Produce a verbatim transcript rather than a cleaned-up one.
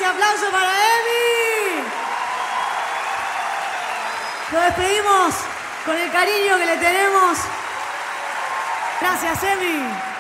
aplauso para Emi. Lo despedimos con el cariño que le tenemos. Gracias, Emi.